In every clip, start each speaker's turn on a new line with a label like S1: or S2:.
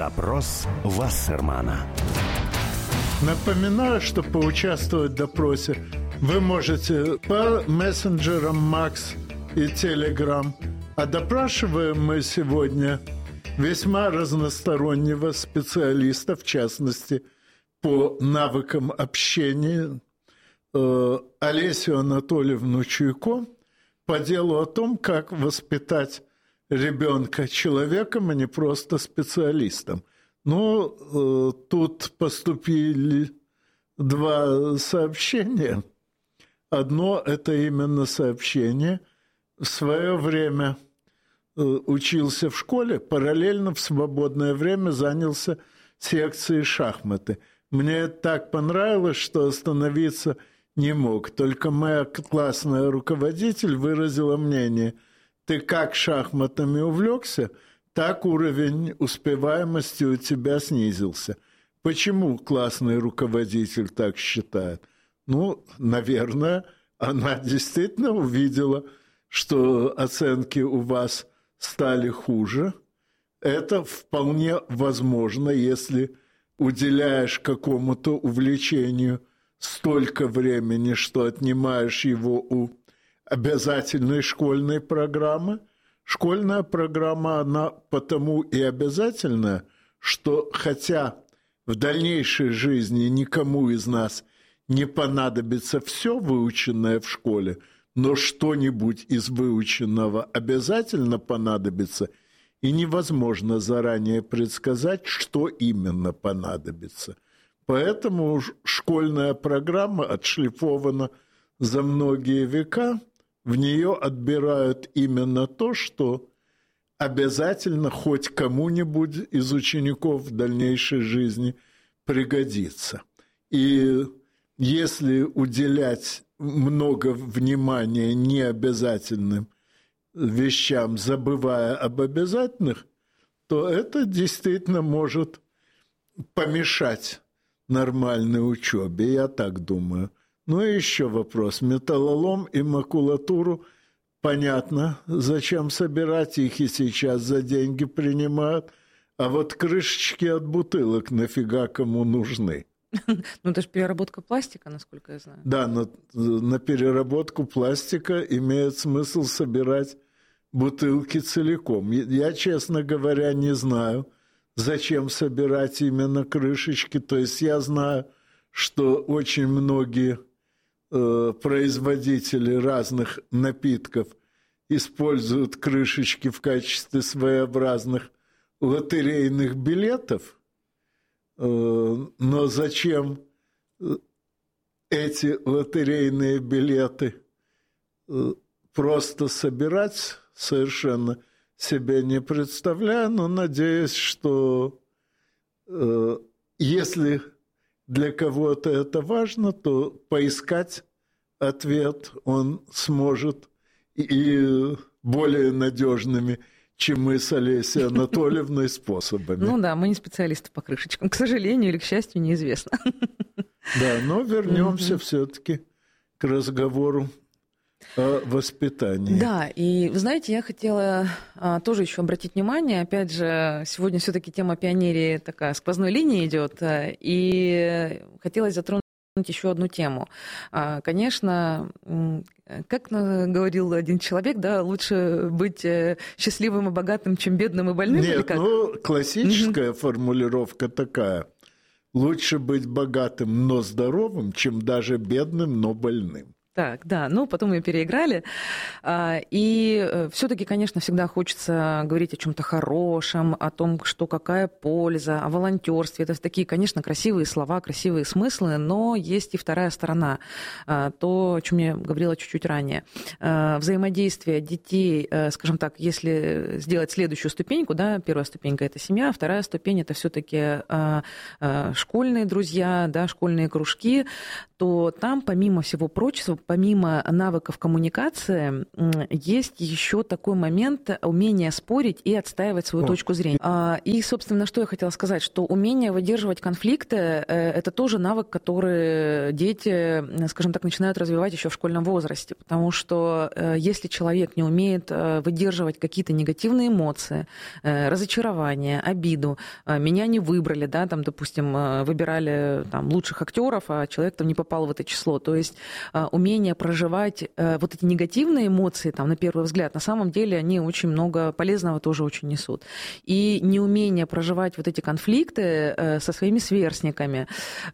S1: Допрос Вассермана.
S2: Напоминаю, что поучаствовать в допросе вы можете по мессенджерам Макс и Телеграм. А допрашиваем мы сегодня весьма разностороннего специалиста, в частности, по навыкам общения, Олесю Анатольевну Чуйко, по делу о том, как воспитать ребенка человеком, а не просто специалистом. Но тут поступили два сообщения. Одно – это именно сообщение. В свое время учился в школе, параллельно в свободное время занялся секцией шахматы. Мне это так понравилось, что остановиться не мог. Только моя классная руководитель выразила мнение: ты как шахматами увлекся, так уровень успеваемости у тебя снизился. Почему классный руководитель так считает? Ну, наверное, она действительно увидела, что оценки у вас стали хуже. Это вполне возможно, если уделяешь какому-то увлечению столько времени, что отнимаешь его у обязательной школьной программы. Школьная программа, она потому и обязательная, что хотя в дальнейшей жизни никому из нас не понадобится все выученное в школе, но что-нибудь из выученного обязательно понадобится, и невозможно заранее предсказать, что именно понадобится. Поэтому школьная программа отшлифована за многие века. В нее отбирают именно то, что обязательно хоть кому-нибудь из учеников в дальнейшей жизни пригодится. И если уделять много внимания необязательным вещам, забывая об обязательных, то это действительно может помешать нормальной учебе, я так думаю. Ну и еще вопрос. Металлолом и макулатуру, понятно, зачем собирать, их и сейчас за деньги принимают, а вот крышечки от бутылок нафига кому нужны?
S3: Ну, это же переработка пластика, насколько я знаю.
S2: Да, но на переработку пластика имеет смысл собирать бутылки целиком. Я, честно говоря, не знаю, зачем собирать именно крышечки. То есть я знаю, что очень многие производители разных напитков используют крышечки в качестве своеобразных лотерейных билетов. Но зачем эти лотерейные билеты просто собирать, совершенно себе не представляю, но надеюсь, что если для кого-то это важно, то поискать ответ он сможет и более надежными, чем мы с Олесей Анатольевной, способами.
S3: Ну да, мы не специалисты по крышечкам, к сожалению или к счастью, неизвестно.
S2: Да, но вернемся все-таки к разговору о воспитании.
S3: Да, и вы знаете, я хотела тоже еще обратить внимание, опять же, сегодня все-таки тема пионерии такая сквозной линией идет, и хотелось затронуть еще одну тему. Конечно, как говорил один человек, да, лучше быть счастливым и богатым, чем бедным и больным.
S2: Нет, ну, классическая формулировка такая: лучше быть богатым, но здоровым, чем даже бедным, но больным.
S3: Так, да, ну, потом ее переиграли. И все-таки, конечно, всегда хочется говорить о чем-то хорошем, о том, что какая польза, о волонтерстве. Это такие, конечно, красивые слова, красивые смыслы, но есть и вторая сторона. То, о чем я говорила чуть-чуть ранее. Взаимодействие детей, скажем так, если сделать следующую ступеньку, да, первая ступенька – это семья, вторая ступень – это все-таки школьные друзья, да, школьные кружки, то там, помимо всего прочего, помимо навыков коммуникации, есть еще такой момент умения спорить и отстаивать свою точку зрения. И, собственно, что я хотела сказать, что умение выдерживать конфликты – это тоже навык, который дети, скажем так, начинают развивать еще в школьном возрасте, потому что если человек не умеет выдерживать какие-то негативные эмоции, разочарование, обиду, меня не выбрали, да, там, допустим, выбирали там лучших актеров, а человек там не попал в это число. То есть умение проживать вот эти негативные эмоции, там, на первый взгляд, на самом деле они очень много полезного тоже очень несут. И неумение проживать вот эти конфликты со своими сверстниками,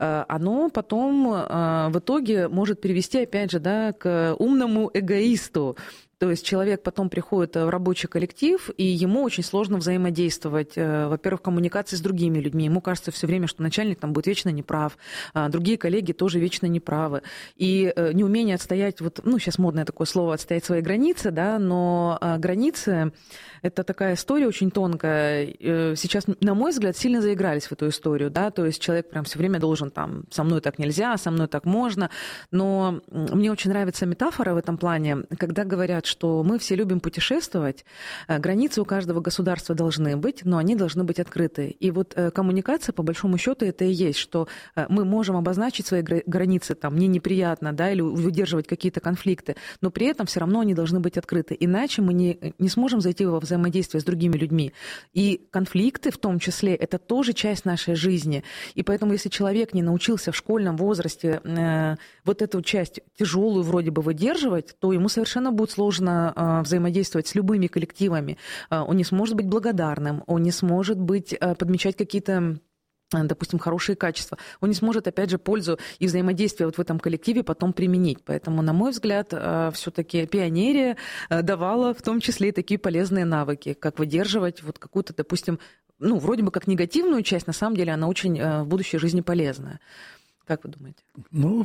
S3: оно потом в итоге может привести, опять же, да, к умному эгоисту. То есть человек потом приходит в рабочий коллектив, и ему очень сложно взаимодействовать. Во-первых, в коммуникации с другими людьми. Ему кажется все время, что начальник там будет вечно неправ, а другие коллеги тоже вечно неправы. И неумение отстоять, вот, ну, сейчас модное такое слово, отстоять свои границы, да, но границы – это такая история очень тонкая. Сейчас, на мой взгляд, сильно заигрались в эту историю, да, то есть человек прям все время должен там, со мной так нельзя, со мной так можно. Но мне очень нравится метафора в этом плане, когда говорят, что мы все любим путешествовать, границы у каждого государства должны быть, но они должны быть открыты. И вот коммуникация, по большому счету, это и есть, что мы можем обозначить свои границы, там, мне неприятно, да, или выдерживать какие-то конфликты, но при этом все равно они должны быть открыты. Иначе мы не сможем зайти во взаимодействие с другими людьми. И конфликты, в том числе, это тоже часть нашей жизни. И поэтому, если человек не научился в школьном возрасте вот эту часть тяжелую вроде бы выдерживать, то ему совершенно будет сложно взаимодействовать с любыми коллективами. Он не сможет быть благодарным, он не сможет подмечать какие-то, допустим, хорошие качества. Он не сможет, опять же, пользу и взаимодействие вот в этом коллективе потом применить. Поэтому, на мой взгляд, все-таки пионерия давала в том числе и такие полезные навыки, как выдерживать вот какую-то, допустим, ну, вроде бы как негативную часть, на самом деле она очень в будущей жизни полезная. Как вы думаете?
S2: Ну,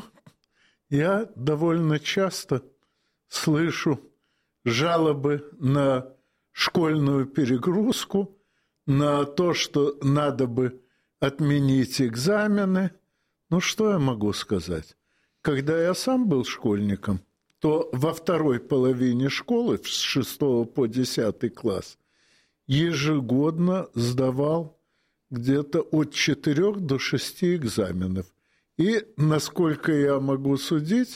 S2: я довольно часто слышу жалобы на школьную перегрузку, на то, что надо бы отменить экзамены. Ну, что я могу сказать? Когда я сам был школьником, то во второй половине школы, с 6 по 10 класс, ежегодно сдавал где-то от 4 до 6 экзаменов. И, насколько я могу судить,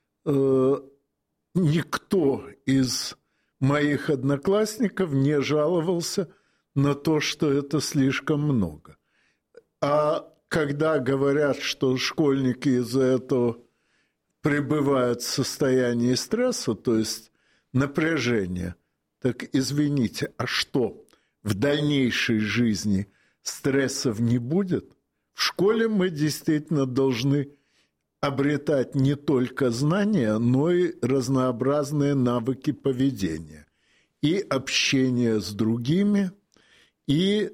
S2: никто из моих одноклассников не жаловался на то, что это слишком много. А когда говорят, что школьники из-за этого пребывают в состоянии стресса, то есть напряжения, так извините, а что, в дальнейшей жизни стрессов не будет? В школе мы действительно должны обретать не только знания, но и разнообразные навыки поведения, и общения с другими, и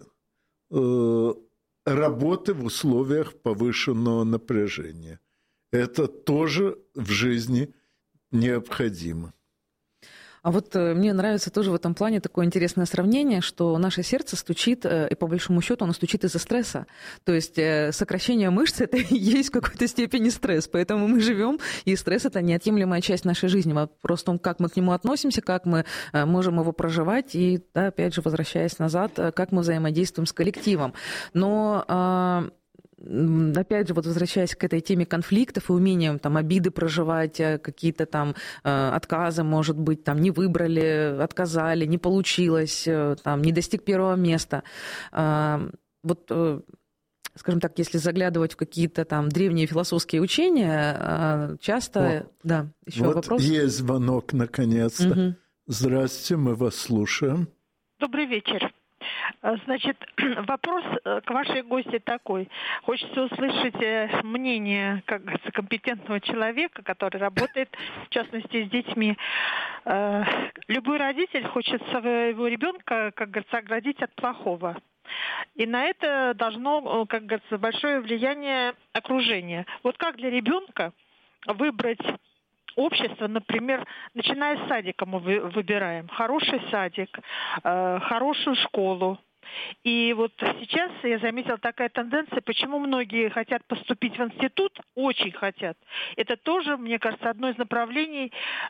S2: работы в условиях повышенного напряжения. Это тоже в жизни необходимо.
S3: А вот мне нравится тоже в этом плане такое интересное сравнение, что наше сердце стучит, и по большому счету оно стучит из-за стресса. То есть сокращение мышц – это и есть в какой-то степени стресс. Поэтому мы живем, и стресс – это неотъемлемая часть нашей жизни. Вопрос в том, как мы к нему относимся, как мы можем его проживать, и, да, опять же, возвращаясь назад, как мы взаимодействуем с коллективом. Но опять же, вот возвращаясь к этой теме конфликтов и умением там обиды проживать, какие-то там отказы, может быть, там не выбрали, отказали, не получилось, там не достиг первого места. Вот, скажем так, если заглядывать в какие-то там древние философские учения, часто... Да, еще
S2: вот
S3: вопрос.
S2: Есть звонок, наконец-то. Угу. Здравствуйте, мы вас слушаем.
S4: Добрый вечер. Значит, вопрос к вашей гости такой. Хочется услышать мнение, как говорится, компетентного человека, который работает, в частности, с детьми. Любой родитель хочет своего ребенка, как говорится, оградить от плохого. И на это должно, как говорится, большое влияние окружения. Вот как для ребенка выбрать общество, например, начиная с садика мы выбираем хороший садик, хорошую школу, И вот сейчас я заметила такая тенденция, почему многие хотят поступить в институт, очень хотят. Это тоже, мне кажется, одно из направлений.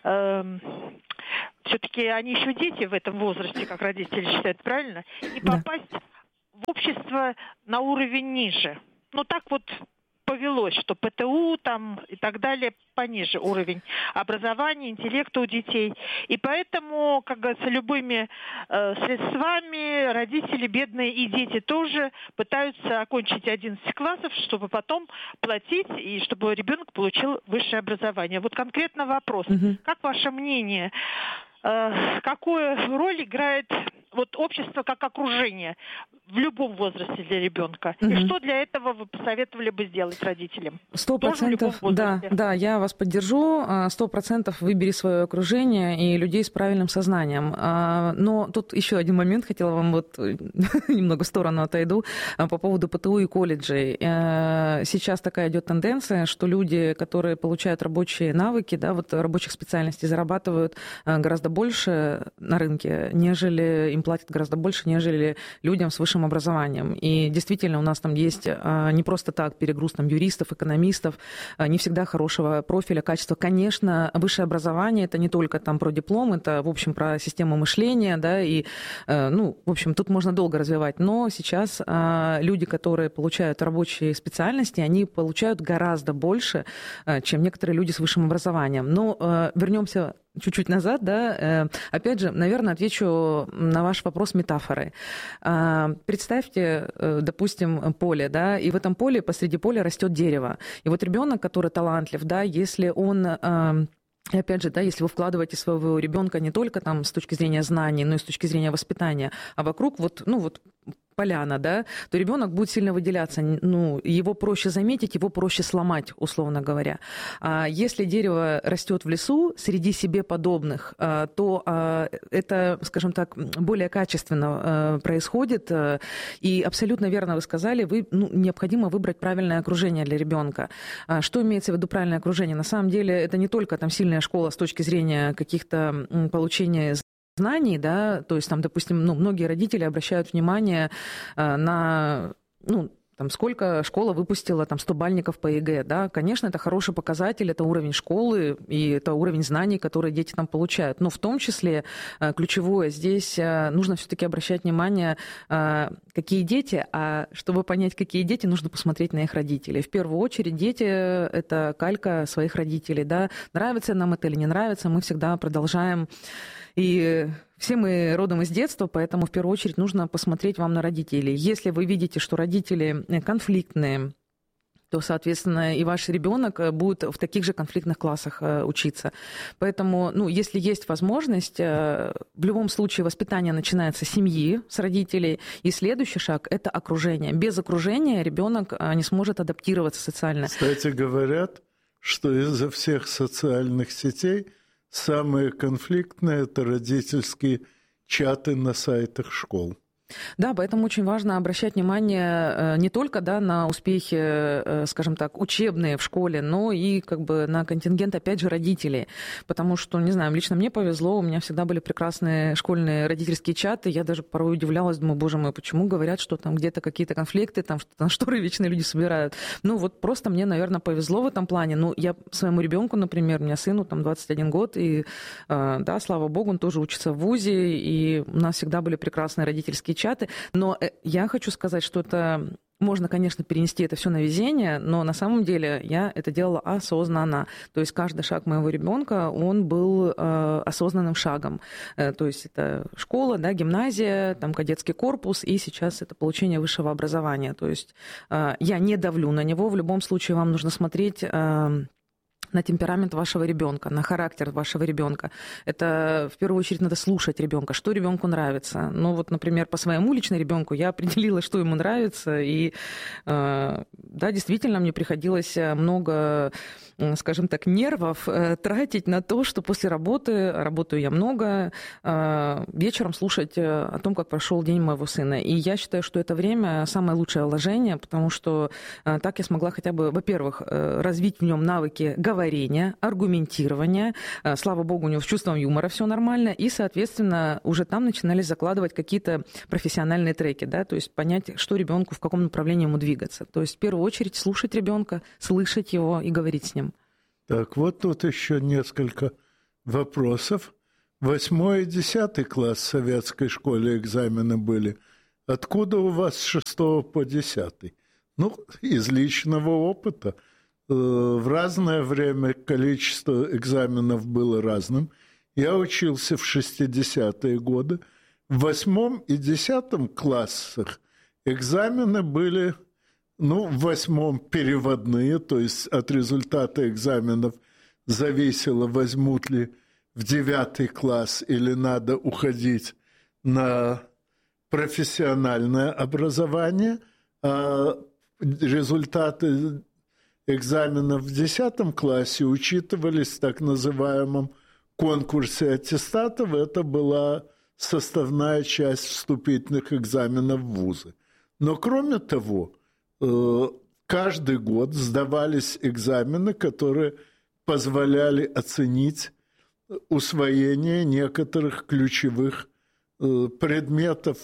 S4: Все-таки они еще дети в этом возрасте, как родители считают, правильно? И попасть в общество на уровень ниже. Ну так вот повелось, что ПТУ там и так далее пониже уровень образования, интеллекта у детей. И поэтому, как говорится, любыми средствами родители бедные и дети тоже пытаются окончить 11 классов, чтобы потом платить и чтобы ребенок получил высшее образование. Вот конкретно вопрос. Как ваше мнение, какую роль играет вот общество как окружение в любом возрасте для ребенка? И что для этого вы посоветовали бы сделать родителям?
S3: 100%, да, я вас поддержу. 100% выбери свое окружение и людей с правильным сознанием. Но тут еще один момент, хотела вам вот немного в сторону отойду, по поводу ПТУ и колледжей. Сейчас такая идет тенденция, что люди, которые получают рабочие навыки, да, вот рабочих специальностей, зарабатывают гораздо больше на рынке, нежели им платят гораздо больше, нежели людям с высшим образованием. И действительно, у нас там есть не просто так перегруз там, юристов, экономистов, не всегда хорошего профиля, качества. Конечно, высшее образование — это не только там про диплом, это, в общем, про систему мышления, да, и, ну, в общем, тут можно долго развивать. Но сейчас люди, которые получают рабочие специальности, они получают гораздо больше, чем некоторые люди с высшим образованием. Но вернемся чуть-чуть назад, да, опять же, наверное, отвечу на ваш вопрос метафорой. Представьте, допустим, поле, да, и в этом поле, посреди поля растет дерево. И вот ребенок, который талантлив, да, если он... И опять же, да, если вы вкладываете своего ребенка не только там с точки зрения знаний, но и с точки зрения воспитания, а вокруг вот, ну вот поляна, да, то ребенок будет сильно выделяться. Ну, его проще заметить, его проще сломать, условно говоря. А если дерево растет в лесу среди себе подобных, то это, скажем так, более качественно происходит. И абсолютно верно вы сказали, необходимо выбрать правильное окружение для ребенка. Что имеется в виду правильное окружение? На самом деле это не только там сильная школа с точки зрения каких-то получения знаний, да, то есть там, допустим, многие родители обращают внимание на, там, сколько школа выпустила там 100 бальников по ЕГЭ, да, конечно, это хороший показатель, это уровень школы и это уровень знаний, которые дети там получают, но в том числе ключевое здесь нужно все-таки обращать внимание, какие дети, а чтобы понять, какие дети, нужно посмотреть на их родителей. В первую очередь дети — это калька своих родителей, да, нравится нам это или не нравится, мы всегда продолжаем. И все мы родом из детства, поэтому в первую очередь нужно посмотреть вам на родителей. Если вы видите, что родители конфликтные, то, соответственно, и ваш ребенок будет в таких же конфликтных классах учиться. Поэтому, если есть возможность, в любом случае воспитание начинается с семьи, с родителей, и следующий шаг — это окружение. Без окружения ребенок не сможет адаптироваться социально.
S2: Кстати, говорят, что из-за всех социальных сетей самые конфликтные — это родительские чаты на сайтах школ.
S3: Да, поэтому очень важно обращать внимание не только, да, на успехи, скажем так, учебные в школе, но и как бы на контингент, опять же, родителей. Потому что, не знаю, лично мне повезло, у меня всегда были прекрасные школьные родительские чаты. Я даже порой удивлялась, думаю, боже мой, почему говорят, что там где-то какие-то конфликты, там что-то на шторы вечные люди собирают. Вот просто мне, наверное, повезло в этом плане. Я своему ребенку, например, у меня сыну там 21 год, и, да, слава богу, он тоже учится в вузе, и у нас всегда были прекрасные родительские чаты. Но я хочу сказать, что это можно, конечно, перенести это все на везение, но на самом деле я это делала осознанно. То есть каждый шаг моего ребенка, он был осознанным шагом. То есть это школа, да, гимназия, там кадетский корпус, и сейчас это получение высшего образования. То есть я не давлю на него. В любом случае вам нужно смотреть на темперамент вашего ребенка, на характер вашего ребенка. Это в первую очередь надо слушать ребенка, что ребенку нравится. Например, по своему лично ребенку я определила, что ему нравится, и да, действительно, мне приходилось много, скажем так, нервов тратить на то, что после работы, работаю я много, вечером слушать о том, как прошел день моего сына. И я считаю, что это время самое лучшее вложение, потому что так я смогла хотя бы, во-первых, развить в нем навыки говорения, аргументирования. Слава богу, у него с чувством юмора все нормально. И, соответственно, уже там начинались закладывать какие-то профессиональные треки, да, то есть понять, что ребенку, в каком направлении ему двигаться. То есть в первую очередь слушать ребенка, слышать его и говорить с ним.
S2: Так, вот тут еще несколько вопросов. 8 и 10 класс в советской школе экзамены были. Откуда у вас с 6 по 10? Ну, из личного опыта. В разное время количество экзаменов было разным. Я учился в 60-е годы. В 8 и 10 классах экзамены были, ну, в 8 переводные, то есть от результата экзаменов зависело, возьмут ли в 9 класс или надо уходить на профессиональное образование, а результаты экзаменов в 10 классе учитывались в так называемом конкурсе аттестатов. Это была составная часть вступительных экзаменов в вузы. Но кроме того, каждый год сдавались экзамены, которые позволяли оценить усвоение некоторых ключевых предметов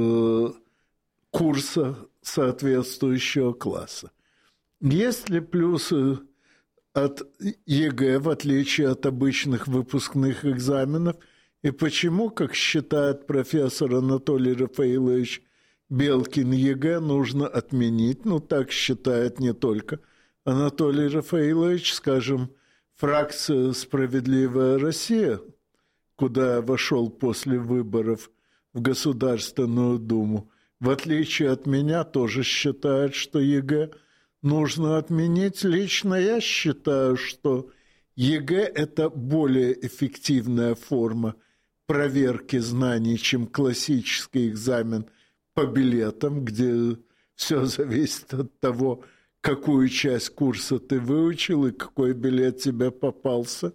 S2: курса соответствующего класса. Есть ли плюсы от ЕГЭ, в отличие от обычных выпускных экзаменов, и почему, как считает профессор Анатолий Рафаилович Белкин, ЕГЭ нужно отменить? Ну, так считает не только Анатолий Рафаилович, скажем, фракция «Справедливая Россия», куда я вошел после выборов в Государственную Думу, в отличие от меня, тоже считает, что ЕГЭ нужно отменить. Лично я считаю, что ЕГЭ – это более эффективная форма проверки знаний, чем классический экзамен по билетам, где все зависит от того, какую часть курса ты выучил и какой билет тебе попался.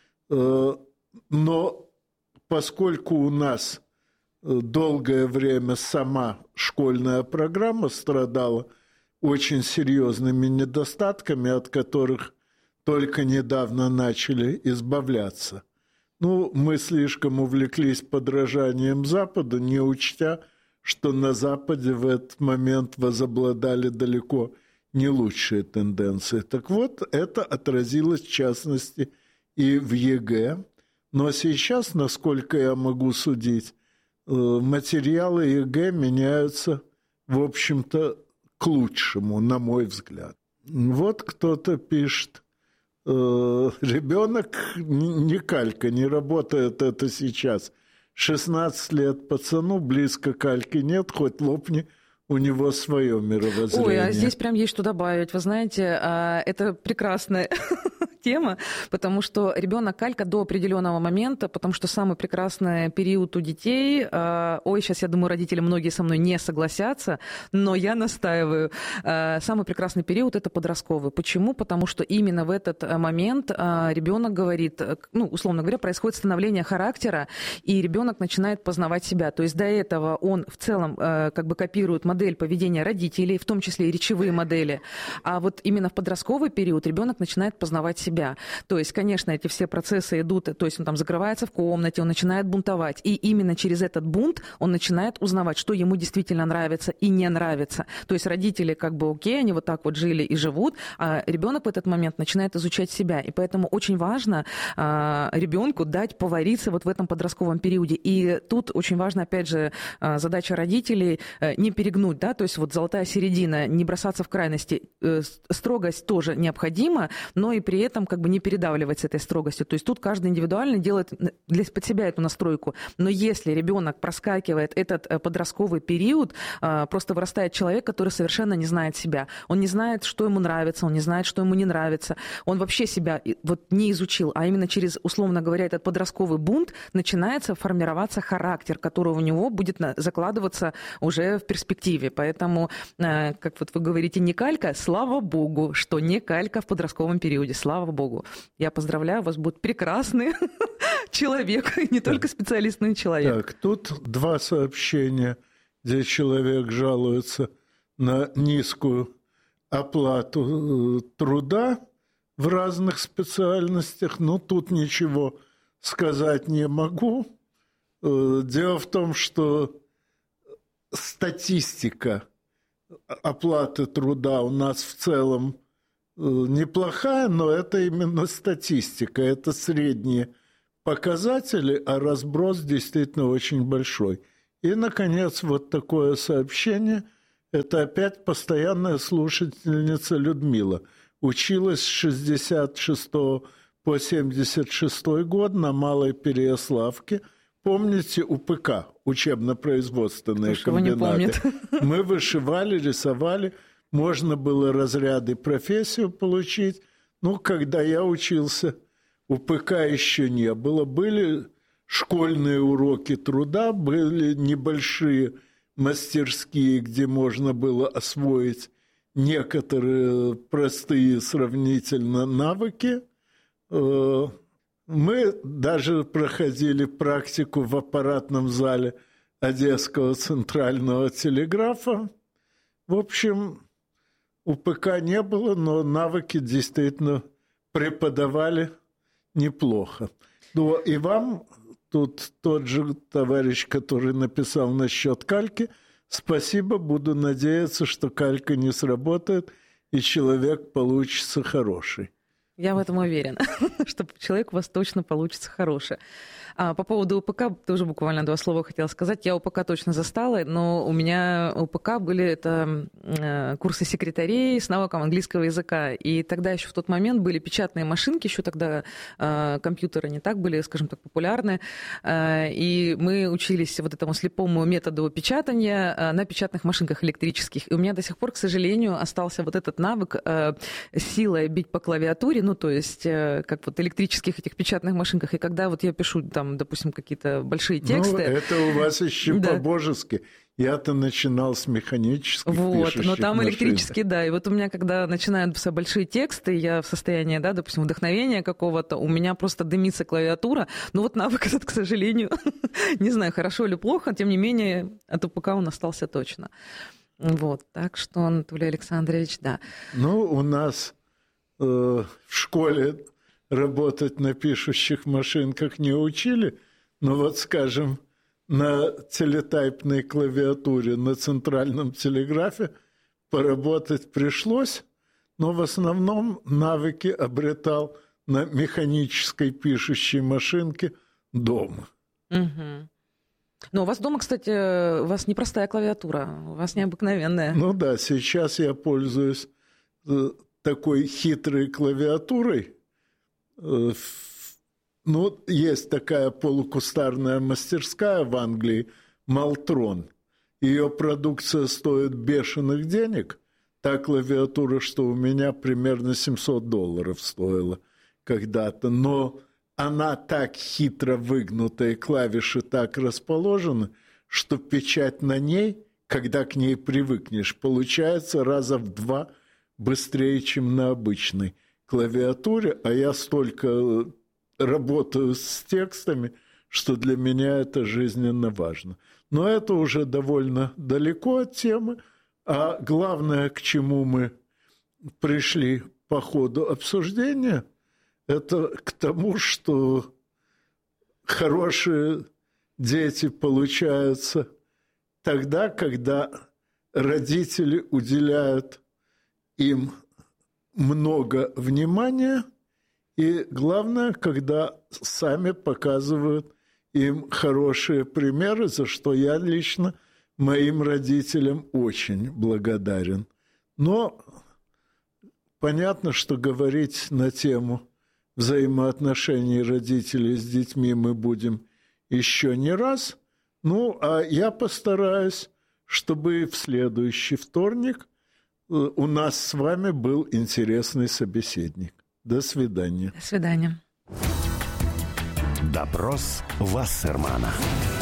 S2: Но поскольку у нас долгое время сама школьная программа страдала очень серьезными недостатками, от которых только недавно начали избавляться. Ну, мы слишком увлеклись подражанием Западу, не учтя, что на Западе в этот момент возобладали далеко не лучшие тенденции. Так вот, это отразилось в частности и в ЕГЭ. Но сейчас, насколько я могу судить, материалы ЕГЭ меняются, в общем-то, к лучшему, на мой взгляд. Вот кто-то пишет, ребенок не калька, не работает это сейчас. 16 лет пацану, близко кальки нет, хоть лопни, у него свое мировоззрение.
S3: Ой, а здесь прям есть что добавить. Вы знаете, это прекрасная тема, потому что ребенок калька до определенного момента, потому что самый прекрасный период у детей, сейчас я думаю, родители многие со мной не согласятся, но я настаиваю, самый прекрасный период – это подростковый. Почему? Потому что именно в этот момент ребенок говорит, ну, условно говоря, происходит становление характера, и ребенок начинает познавать себя. То есть до этого он в целом как бы копирует модель поведения родителей, в том числе и речевые модели, а вот именно в подростковый период ребенок начинает познавать себя. То есть, конечно, эти все процессы идут, то есть он там закрывается в комнате, он начинает бунтовать, и именно через этот бунт он начинает узнавать, что ему действительно нравится и не нравится. То есть родители как бы окей, они вот так вот жили и живут, а ребенок в этот момент начинает изучать себя. И поэтому очень важно ребенку дать повариться вот в этом подростковом периоде. И тут очень важно, опять же, задача родителей не перегнуть, да, то есть вот золотая середина, не бросаться в крайности. Строгость тоже необходима, но и при этом этом как бы не передавливать с этой строгостью. То есть тут каждый индивидуально делает под себя эту настройку. Но если ребенок проскакивает этот подростковый период, просто вырастает человек, который совершенно не знает себя. Он не знает, что ему нравится, он не знает, что ему не нравится. Он вообще себя вот не изучил, а именно через, условно говоря, этот подростковый бунт начинается формироваться характер, который у него будет закладываться уже в перспективе. Поэтому, как вот вы говорите, не калька, слава богу, что не калька в подростковом периоде, слава богу. Я поздравляю, у вас будет прекрасный человек, не только специалист, но и человек.
S2: Так, тут 2 сообщения, где человек жалуется на низкую оплату труда в разных специальностях, но тут ничего сказать не могу. Дело в том, что статистика оплаты труда у нас в целом неплохая, но это именно статистика, это средние показатели, а разброс действительно очень большой. И, наконец, вот такое сообщение. Это опять постоянная слушательница Людмила. Училась с 66 по 76 год на Малой Переяславке. Помните УПК, учебно-производственные комбинаты? Мы вышивали, рисовали. Можно было разряды профессию получить. Ну, когда я учился, УПК еще не было. Были школьные уроки труда, были небольшие мастерские, где можно было освоить некоторые простые сравнительно навыки. Мы даже проходили практику в аппаратном зале Одесского центрального телеграфа. В общем, УПК не было, но навыки действительно преподавали неплохо. Ну, и вам тут тот же товарищ, который написал насчет кальки, спасибо, буду надеяться, что калька не сработает, и человек получится хороший.
S3: Я в этом уверена, что человек у вас точно получится хороший. По поводу УПК тоже буквально 2 слова хотела сказать. Я УПК точно застала, но у меня УПК были это курсы секретарей с навыком английского языка. И тогда еще в тот момент были печатные машинки, еще тогда компьютеры не так были, скажем так, популярны. И мы учились вот этому слепому методу печатания на печатных машинках электрических. И у меня до сих пор, к сожалению, остался вот этот навык силой бить по клавиатуре, ну, то есть как вот электрических этих печатных машинках. И когда вот я пишу там, допустим, какие-то большие тексты.
S2: Ну, это у вас еще по-божески. Я-то начинал с механических пишущих
S3: но там
S2: машин.
S3: Электрические, да. И вот у меня, когда начинаются большие тексты, я в состоянии, да, допустим, вдохновения какого-то, у меня просто дымится клавиатура. Но вот навык этот, к сожалению, не знаю, хорошо или плохо, тем не менее, от УПК он остался точно. Вот, так что, Анатолий Александрович, да.
S2: Ну, у нас в школе работать на пишущих машинках не учили, но вот, скажем, на телетайпной клавиатуре, на центральном телеграфе поработать пришлось, но в основном навыки обретал на механической пишущей машинке дома.
S3: Угу. Но у вас дома, кстати, у вас непростая клавиатура, у вас необыкновенная.
S2: Ну да, сейчас я пользуюсь такой хитрой клавиатурой. Ну, есть такая полукустарная мастерская в Англии, Малтрон. Ее продукция стоит бешеных денег. Та клавиатура, что у меня, примерно $700 стоила когда-то. Но она так хитро выгнута, и клавиши так расположены, что печать на ней, когда к ней привыкнешь, получается раза в 2 быстрее, чем на обычной клавиатуре, а я столько работаю с текстами, что для меня это жизненно важно. Но это уже довольно далеко от темы, а главное, к чему мы пришли по ходу обсуждения, это к тому, что хорошие дети получаются тогда, когда родители уделяют им много внимания, и главное, когда сами показывают им хорошие примеры, за что я лично моим родителям очень благодарен. Но понятно, что говорить на тему взаимоотношений родителей с детьми мы будем еще не раз. Ну, а я постараюсь, чтобы в следующий вторник у нас с вами был интересный собеседник. До свидания.
S3: До свидания.
S1: Допрос Вассермана.